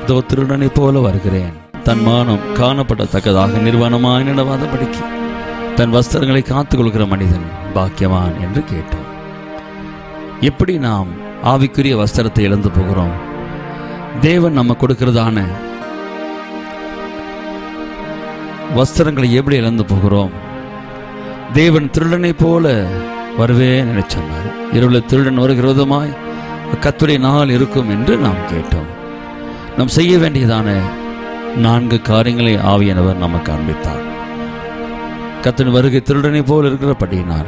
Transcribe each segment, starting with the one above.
இதோ திருடனை போல வருகிறேன். தன் மானம் காணப்படத்தக்கதாக நிர்வாணமாய் நடவாதபடிக்கு தன் வஸ்திரங்களை காத்துக் கொள்கிற மனிதன் பாக்கியவான் என்று கேட்டோம். எப்படி நாம் ஆவிக்குரிய வஸ்திரத்தை இழந்து போகிறோம்? தேவன் நம்ம கொடுக்கிறதான வஸ்திரங்களை எப்படி இழந்து போகிறோம்? தேவன் திருடனை போல வருவேன் என சொன்னார். இரவில் திருடன் வருகிற விதமாய் கர்த்தருடைய நாள் இருக்கும் என்று நாம் கேட்டோம். நாம் செய்ய வேண்டியதான 4 காரியங்களை ஆவியானவர் நமக்கு காண்பித்தார். கர்த்தரின் வருகை திருடனை போல் இருக்கிறபடியினால்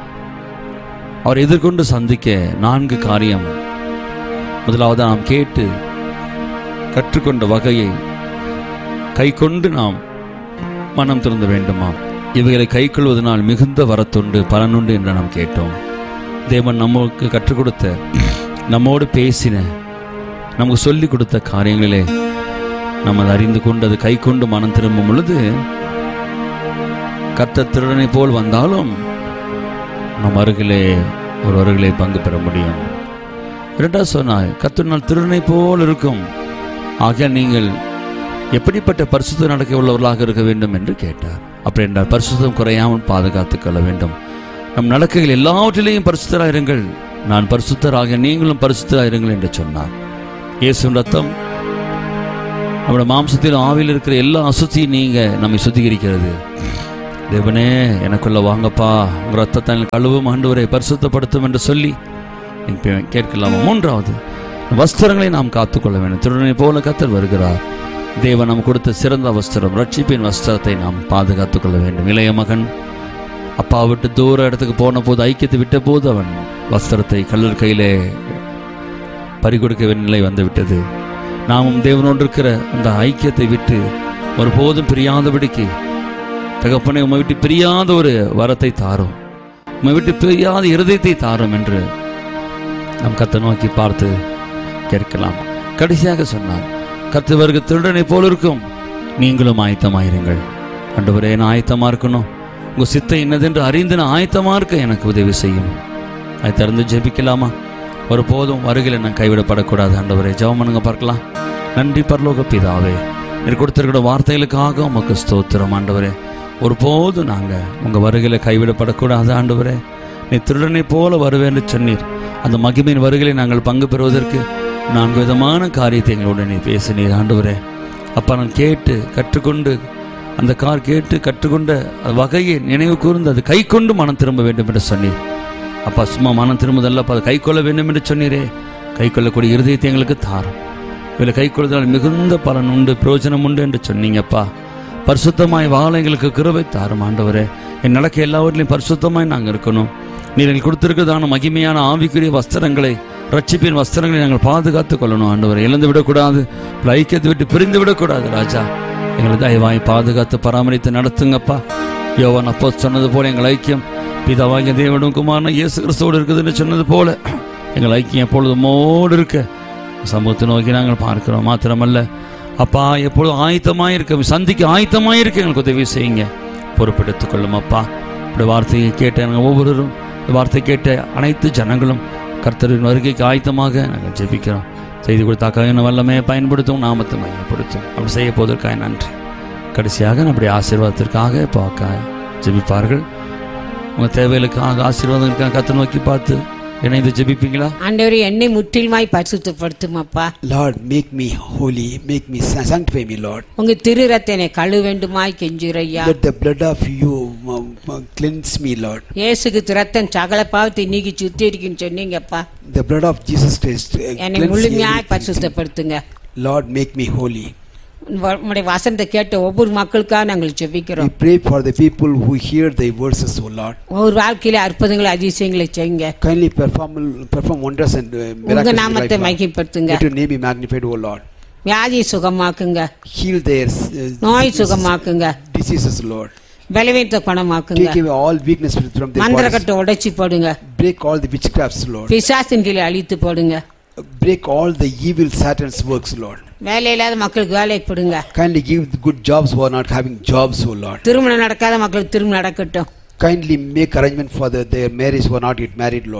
அவர் எதிர்கொண்டு சந்திக்க 4 காரியம். முதலாவது, நாம் கேட்டு கற்றுக்கொண்ட வகையை கை கொண்டு நாம் மனம் திறந்த வேண்டுமாம். இவைகளை கை கொள்வதனால் மிகுந்த வரத்துண்டு பலனுண்டு என்று நாம் கேட்டோம். தேவன் நமக்கு கற்றுக் கொடுத்த, நம்மோடு பேசின, நமக்கு சொல்லிக் கொடுத்த காரியங்களிலே நம்ம அதை அறிந்து கொண்டு அது கை கொண்டு மனம் திரும்பும் பொழுது கர்த்தர் திருடனை போல் வந்தாலும் நம் அருகிலே ஒரு அருகிலே பங்கு பெற முடியும். 2வது சொன்னார், கர்த்தர் திருடனை போல் இருக்கும். ஆகையால் நீங்கள் எப்படிப்பட்ட பரிசுத்த நடக்க உள்ளவர்களாக இருக்க வேண்டும் என்று கேட்டார். அப்படி என்றால் பரிசுத்தம் குறையாமல் பாதுகாத்துக் கொள்ள வேண்டும். நம் நடக்கைகள் எல்லாவற்றிலேயும் பரிசுத்தராயிருங்கள், நான் பரிசுத்தராக நீங்களும் பரிசுத்தராயிருங்கள் என்று சொன்னார். இயேசுவின் ரத்தம் நம்முடைய மாம்சத்தில் ஆவியில் இருக்கிற எல்லா அசுத்தியும் நீங்க நம்மை சுத்திகரிக்கிறது. தேவனே எனக்குள்ள வாங்கப்பா, உங்க ரத்தத்தை கழுவும் ஆண்டவரை பரிசுத்தப்படுத்தும் என்று சொல்லி நீங்க கேட்கலாமா? 3வது, வஸ்திரங்களை நாம் காத்துக்கொள்ள வேண்டும். திருடனை போல கர்த்தர் வருகிறார். தேவன் நாம் கொடுத்த சிறந்த வஸ்திரம், ரட்சிப்பின் வஸ்திரத்தை நாம் பாதுகாத்துக் கொள்ள வேண்டும். இளைய மகன் அப்பா விட்டு தூர இடத்துக்கு போன போது, ஐக்கியத்தை விட்ட போது அவன் வஸ்திரத்தை கல்லர் கையிலே பறிகொடுக்க நிலை வந்துவிட்டது. நாமும் தேவனோடு இருக்கிற அந்த ஐக்கியத்தை விட்டு ஒருபோதும் பிரியாதபடிக்கு, தகப்பனே உம்மை விட்டு பிரியாத ஒரு வரத்தை தாரும், உம்மை விட்டு பிரியாத இருதயத்தை தாரும் என்று நம் கர்த்தரை நோக்கி பார்த்து கேட்கலாம். கடைசியாக சொன்னார், கர்த்தர் வருகிற திருடனை போல இருக்கும், நீங்களும் ஆயத்தமாயிருங்கள். ஆண்டவரே நான் ஆயத்தமா இருக்கணும், உங்க சித்தம் என்னதென்று அறிந்து நான் ஆயத்தமா இருக்க எனக்கு உதவி செய்யும். அதை திறந்து ஜெபிக்கலாமா? ஒருபோதும் வருகையில் நான் கைவிடப்படக்கூடாது. ஆண்டவரே ஜெபம் பண்ணுங்க பார்க்கலாம். நன்றி பரலோக பிதாவே, நீர் கொடுத்திருக்கிற வார்த்தைகளுக்காக உமக்கு ஸ்தோத்திரம். ஆண்டவரே ஒருபோதும் நாங்கள் உங்கள் வருகையில் கைவிடப்படக்கூடாது. ஆண்டவரே நீ திருடனை போல வருவேன்னு சொன்னீர். அந்த மகிமையின் வருகையை நாங்கள் பங்கு பெறுவதற்கு 4 விதமான காரியத்தை எங்களோட நீ பேசினீர். ஆண்டவரே அப்பா, நான் கேட்டு கற்றுக்கொண்டு அந்த கேட்டு கற்றுக்கொண்ட வகையை நினைவு கூர்ந்து அது கை கொண்டு மனம் திரும்ப வேண்டும் என்று சொன்னீர். அப்பா சும்மா மனம் திரும்புதல்லப்பா, அதை கை கொள்ள வேண்டும் என்று சொன்னீரே. கை கொள்ளக்கூடிய இருதயத்தை எங்களுக்கு தாரும். இதில் கை கொள்வதால் மிகுந்த பலன் உண்டு, பிரயோஜனம் உண்டு என்று சொன்னீங்கப்பா. பரிசுத்தமாய் வாழ எங்களுக்கு கிருபை தாரும். ஆண்டவரே என் நடக்க எல்லாவற்றிலையும் பரிசுத்தமாய் நாங்கள் இருக்கணும். நீர் எங்களுக்கு கொடுத்திருக்கிறதான மகிமையான ஆவிக்குரிய வஸ்திரங்களை, ரட்சிப்பின் வஸ்திரங்களை நாங்கள் பாதுகாத்துக் கொள்ளணும். ஆண்டவரை இழந்து விடக்கூடாது, ஐக்கியத்தை விட்டு பிரிந்து விடக்கூடாது. ராஜா எங்களை தயவாய் பாதுகாத்து பராமரித்து நடத்துங்கப்பா. யோவான் அப்போ சொன்னது போல எங்கள் ஐக்கியம் பிதாவாகிய தேவனும் குமாரன் இயேசு கிறிஸ்துவோடு இருக்குதுன்னு சொன்னது போல எங்கள் ஐக்கியம் எப்பொழுதும் மோடு இருக்க சமூகத்தை நோக்கி நாங்கள் பார்க்கிறோம். மாத்திரமல்ல அப்பா, எப்பொழுதும் ஆயத்தமாயிருக்க, சந்திக்க ஆயத்தமாயிருக்க எங்களுக்கு உதவி செய்யுங்க, பொறுப்பெடுத்துக் கொள்ளும் அப்பா. இப்படி வார்த்தையை கேட்ட நாங்கள் ஒவ்வொருவரும், வார்த்தை கேட்ட அனைத்து ஜனங்களும் கர்த்தரின் வருகைக்கு ஆயத்தமாக நாங்கள் ஜெபிக்கிறோம். செய்தி கொடுத்தாக்காக வல்லமே பயன்படுத்தும், நாமத்தை மையப்படுத்தும். அப்படி செய்ய போவதற்காக நன்றி. கடைசியாக நம்முடைய ஆசீர்வாதத்திற்காக இப்போ ஜெபிப்பார்கள். உங்கள் தேவைகளுக்காக ஆசீர்வாதங்களுக்காக கர்த்தரை நோக்கி பார்த்து இணைந்து ஜெபிப்பீங்களா? ஆண்டவரே என்னை முற்றிலுமாய் பரிசுத்தப்படுத்தும் அப்பா. Lord, make me holy, make me sanctify me, Lord. உங்க திரு இரத்தத்தை கழுவ வேண்டுமாய் கெஞ்சுறையா. Let the blood of you cleanse me, Lord. இயேசுக்கு இரத்தம் சகல பாவத்தை நீக்கி சுத்திகரிக்குன்னு சொன்னீங்கப்பா. The blood of Jesus Christ என்னை முழுமையாய் பரிசுத்தப்படுத்துங்க. Lord, make me holy. உம்முடைய வசனத்தை கேட்ட ஒவ்வொரு மக்களுக்காக நாங்கள் ஜெபிக்கிறோம். We pray for the people who hear thy words, O Lord. ஒவ்வொரு வாழ்க்கையில அற்புதங்களை அதிசயங்களை செய்யுங்க. Kindly perform wonders and miracles. உங்க நாமத்தை மகிமைப்படுத்துங்க. Let your name be magnified, O Lord. வியாதி சுகமாக்குங்க. Heal their நோய் சுகமாக்குங்க. diseases, Lord. பலவீனத்தை குணமாக்குங்க. Take away all weakness from their bodies. மந்திரக்கட்டை உடைச்சு போடுங்க. Break all the witchcrafts, Lord. பிசாசின் கீழே அழித்து போடுங்க. Break all the evil Satan's works, Lord. வேலை இல்லாத மக்களுக்கு வேலை கொடுங்க. Kindly give good jobs who are not having jobs, O Lord. திருமணம் நடக்காத மக்களுக்கு திருமணம் நடக்கட்டும். Kindly make arrangement for their marriage who are not yet married, Lord.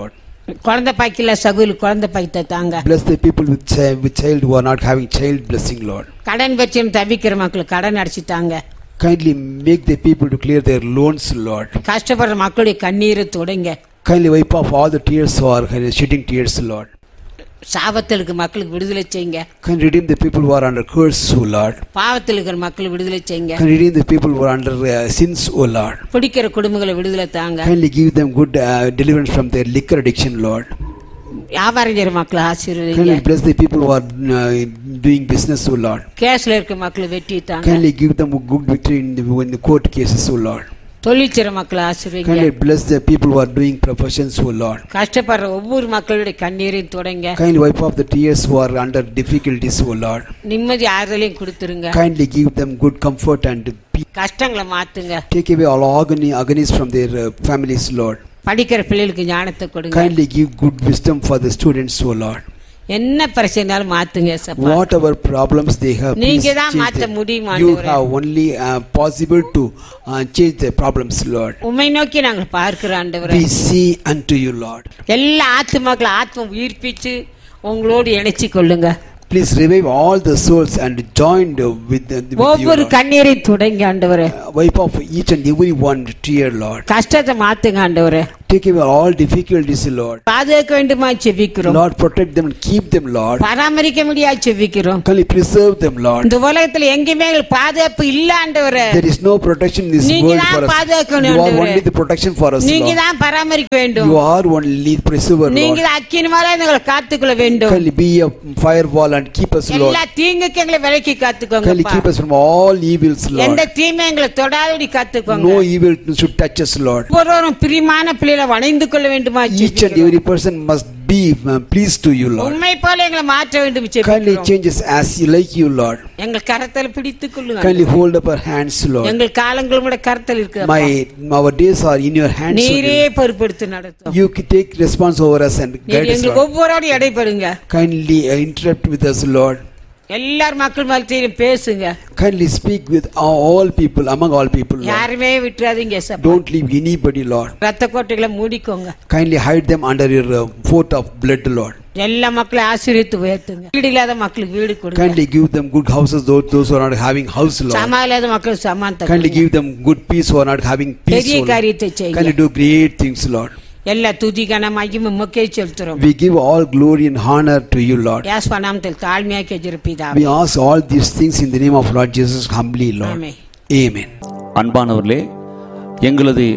குழந்தை பாய்க்கல சகுல் குழந்தை பாய்த்த தாங்க. Bless the people with child who are not having child blessing, Lord. கடன் பிரச்சனை தவிக்கிற மக்களுக்கு கடன் அடைச்சிட்டாங்க. Kindly make the people to clear their loans, Lord. கஷ்டப்படுற மக்களுடைய கண்ணீரை தொடங்க. Kindly wipe off all the tears who are shedding tears, Lord. சாபத்திற்கு மக்களுக்கு விடுதலை செய்யுங்க. Can redeem the people who are under curse, O Lord. பாவத்தில் இருக்கிற மக்கள் விடுதலை செய்யுங்க. Can redeem the people who are under sins, O Lord. குடிக்கிற குடும்பங்களை விடுதலை தாங்க. Kindly give them good deliverance from their liquor addiction, Lord. வியாபாரம் செய்யற மக்களை ஆசீர்வதிங்க. Kindly bless the people who are doing business, O Lord. கேஸ்ல இருக்கிற மக்களை வெற்றி தாங்க. Kindly give them good victory in the court cases, O Lord. தொழில் செய்யற மக்களை ஆசீர்வதிங்க. Kindly bless the people who are doing professions, O Lord. கஷ்டப்படுற ஒவ்வொரு மக்களுடைய கண்ணீரையும் தொடங்க. Kindly wipe off the tears who are under difficulties, O Lord. நிம்மதி ஆறுதலையும் கொடுத்துருங்க. Kindly give them good comfort and peace. கஷ்டங்களை மாத்துங்க. Take away all agonies from their families, Lord. படிக்கிற பிள்ளைகளுக்கு ஞானத்தை கொடுங்க. Kindly give good wisdom for the students, O Lord. என்ன பிரச்சனைனாலும் மாத்துங்க சப்பா. Whatever problems they have, நீங்க தான் மாத்த முடியும் you ஆண்டவரே. have only possible to change the problems, Lord. உம்மை நோக்கி நாங்கள் பார்க்கிறோம் ஆண்டவரே. We see unto you, Lord. எல்லா ஆத்துமாக்களை ஆத்ம உயிர்ப்பிச்சு உங்களோடு இணைச்சி கொள்ளுங்க. Please revive all the souls and join with you, ஒவ்வொரு Lord. கண்ணீரை தொடங்க ஆண்டவரே. Wipe off each and every one tear, Lord. கஷ்டத்தை மாத்துங்க ஆண்டவரே. Take away all difficulties, Lord. பாதுகாக்க வேண்டுமா செபிக்கிறோம். Lord, protect them and keep them, Lord. பராமரிக்க முடியாது செபிக்கிறோம். Kindly preserve them, Lord. இந்த உலகத்துல எங்கேயுமே பாதுகாப்பு இல்ல ஆண்டவரே. There is no protection in this நீங்க world தான் for us. பாதுகாக்கணும் You are ஆண்டவரே. only the protection for us, நீங்க Lord. தான் பராமரிக்க வேண்டும். You are only preserver, நீங்க Lord. தான் அக்கினிமால எங்களை காத்துக்கொள்ள வேண்டும். Kindly be a firewall and keep us, Lord. எல்லா தீங்குக்கு எங்களை விலக்கி காத்துக்கோங்க. Kindly keep us from all evils, Lord. எந்த தீமை எங்களை தொடாதபடி காத்துக்கோங்க. No evil should touch us, Lord. ஒவ்வொருவரும் பிரியமான பிள்ளைகளை வணைந்து கொள்ள வேண்டுமா Each and every person must be pleased to you, Lord. உண்மை போல எங்களை மாற்ற வேண்டும் Kindly செபிக்கிறோம். change us as you like you, Lord. எங்கள் கரத்தில் பிடித்துக் கொள்ளுங்க. Kindly hold up our hands, Lord. எங்கள் காலங்கள் கூட கரத்தில் இருக்கு. Our days are in your hands. நீரே பொறுப்பெடுத்து நடத்தும். You take response over us and நீர் guide us, எங்களுக்கு Lord. ஒவ்வொருவரோடு இடைப்படுங்க. Kindly interrupt with us, Lord. எல்லார் மக்கள் மத்தியிலும் பேசுங்க. Kindly speak with all people, among all people, Lord. யாருமே விட்டுறாதீங்க சப்பா. Don't leave anybody, Lord. ரத்த கோட்டைகளை மூடிக்கோங்க. Kindly hide them under your fort of blood, Lord. எல்லா மக்களையும் ஆசீர்வதித்து உயர்த்துங்க. வீடு இல்லாத மக்களுக்கு வீடு கொடுங்க. Kindly give them good houses, those who are not having house, Lord. சமாதானம் இல்லாத மக்களுக்கு சமாதானத்தை Kindly கொடுங்க. give them good peace who are not having peace, பெரிய Lord. காரியத்தை செய்யுங்க. Kindly do great things, Lord. எல்லா துதிக்கான மகிமை உமக்கே செலுத்துறோம். We give all glory and honor to you, Lord. இயேசு நாமத்தில் தாழ்மையாக கெஞ்சுறோம். We ask all these things in the name of Lord Jesus humbly, Lord. Amen. Amen. அன்பானவர்களே, எங்களது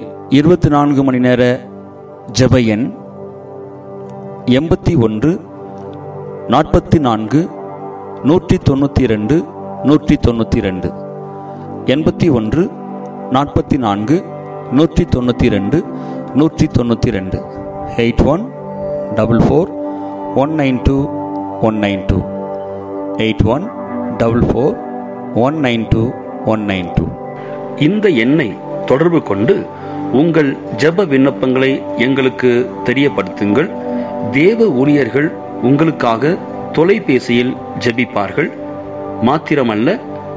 24 மணி நேர ஜெப எண் 81 44 192 192 81 44 192 192 8144 192 192 8144 192 192. இந்த எண்ணை தொடர்பு கொண்டு உங்கள் ஜெப விண்ணப்பங்களை எங்களுக்கு தெரியப்படுத்துங்கள். தேவ ஊழியர்கள் உங்களுக்காக தொலைபேசியில் ஜெபிப்பார்கள். மாத்திரமல்ல,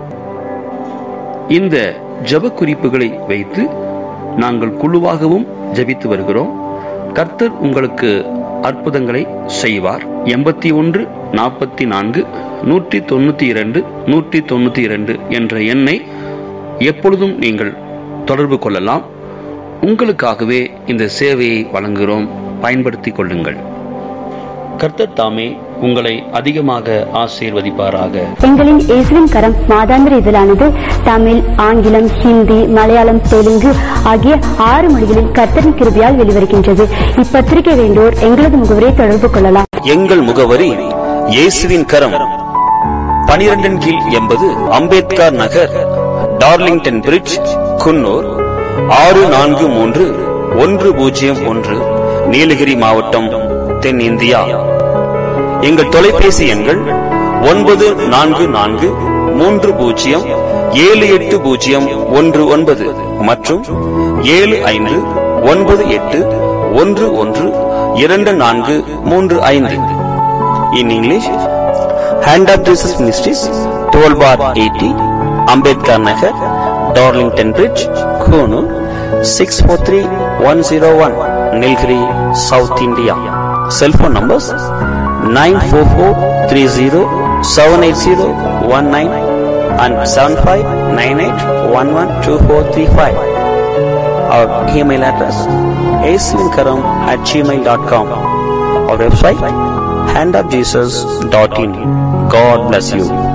இந்த ஜெப குறிப்புகளை வைத்து நாங்கள் குழுவாகவும் ஜெபித்து வருகிறோம். கர்த்தர் உங்களுக்கு அற்புதங்களை செய்வார். 81 44 192 192 என்ற எண்ணை எப்பொழுதும் நீங்கள் தொடர்பு கொள்ளலாம். உங்களுக்காகவே இந்த சேவையை வழங்குகிறோம். பயன்படுத்திக் கொள்ளுங்கள். கர்த்தர் தாமே உங்களை அதிகமாக ஆசீர்வதிப்பாராக. எங்களின் இயேசுவின் கரம் மாதாந்திர இதழானது தமிழ், ஆங்கிலம், ஹிந்தி, மலையாளம், தெலுங்கு ஆகிய 6 மொழிகளில் கர்த்தரின் கிருபையால் வெளிவருகின்றது. இப்பத்திரிகை வேண்டோர் எங்களது முகவரியை தொடர்பு கொள்ளலாம். எங்கள் முகவரி இயேசுவின் கரம், 12 கீழ் 80 அம்பேத்கர் நகர், டார்லிங்டன் பிரிட்ஜ், குன்னூர் 643101, நீலகிரி மாவட்டம், தென் இந்தியா. எங்கள் தொலைபேசி எண்கள் 9430780119 மற்றும் 7598112435. In English, Hand of Jesus Ministries, 12 bar 80, Ambedkar Nagar, Darlington Bridge, Konoor 643101, Nilgiri, South India. Cell phone numbers 94430-780-19 and 7598112435. Our email address asvinkaram@gmail.com. Our website handofjesus.in. God bless you.